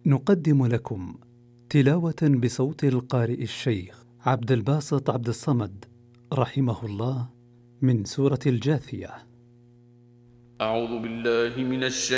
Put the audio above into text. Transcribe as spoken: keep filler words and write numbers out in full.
نقدم لكم تلاوة بصوت القارئ الشيخ عبد الباسط عبد الصمد رحمه الله من سورة الجاثية. أعوذ بالله من الشيطان